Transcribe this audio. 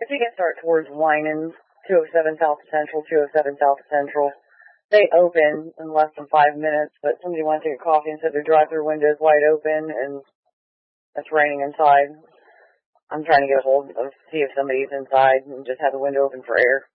If you can start towards Winans, 207 South Central, 207 South Central. They open in less than 5 minutes, but somebody wants to get coffee and said their drive-through window is wide open and it's raining inside. I'm trying to get a hold of, see if somebody's inside and just have the window open for air.